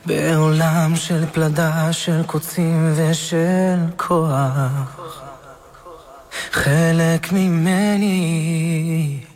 בעולם של פלדה, של קוצים ושל כוח, חלק ממני